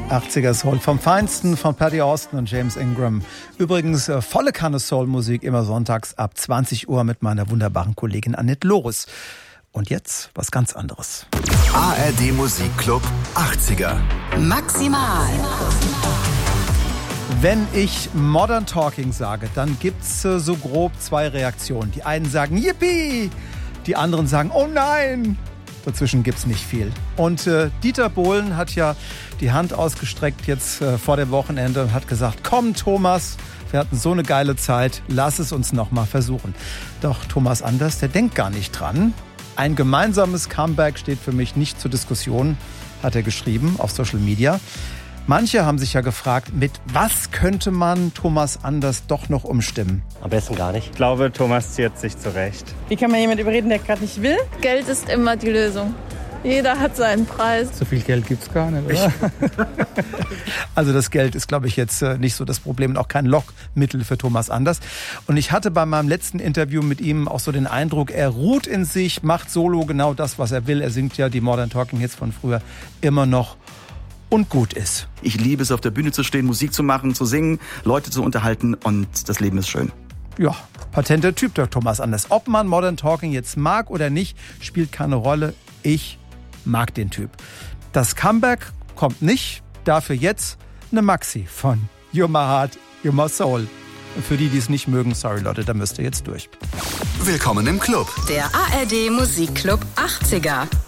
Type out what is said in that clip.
80er Soul vom Feinsten von Patty Austin und James Ingram. Übrigens volle Kanne Soul-Musik immer sonntags ab 20 Uhr mit meiner wunderbaren Kollegin Annette Loris. Und jetzt was ganz anderes. ARD Musikclub 80er. Maximal. Wenn ich Modern Talking sage, dann gibt's so grob zwei Reaktionen. Die einen sagen Yippie, die anderen sagen oh nein. Dazwischen gibt's nicht viel. Und Dieter Bohlen hat ja die Hand ausgestreckt jetzt vor dem Wochenende und hat gesagt, komm Thomas, wir hatten so eine geile Zeit, lass es uns noch mal versuchen. Doch Thomas Anders, der denkt gar nicht dran. Ein gemeinsames Comeback steht für mich nicht zur Diskussion, hat er geschrieben auf Social Media. Manche haben sich ja gefragt, mit was könnte man Thomas Anders doch noch umstimmen? Am besten gar nicht. Ich glaube, Thomas zieht sich zurecht. Wie kann man jemanden überreden, der gerade nicht will? Geld ist immer die Lösung. Jeder hat seinen Preis. So viel Geld gibt's gar nicht, oder? Also das Geld ist, glaube ich, jetzt nicht so das Problem und auch kein Lockmittel für Thomas Anders. Und ich hatte bei meinem letzten Interview mit ihm auch so den Eindruck, er ruht in sich, macht solo genau das, was er will. Er singt ja die Modern Talking Hits von früher immer noch und gut ist. Ich liebe es, auf der Bühne zu stehen, Musik zu machen, zu singen, Leute zu unterhalten und das Leben ist schön. Ja, patenter Typ, der Thomas Anders. Ob man Modern Talking jetzt mag oder nicht, spielt keine Rolle. Ich mag den Typ. Das Comeback kommt nicht, dafür jetzt eine Maxi von You're My Heart, You're My Soul. Und für die es nicht mögen, sorry Leute, da müsst ihr jetzt durch. Willkommen im Club. Der ARD Musikclub 80er.